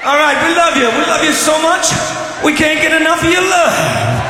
All right, we love you. We love you so much. We can't get enough of your love.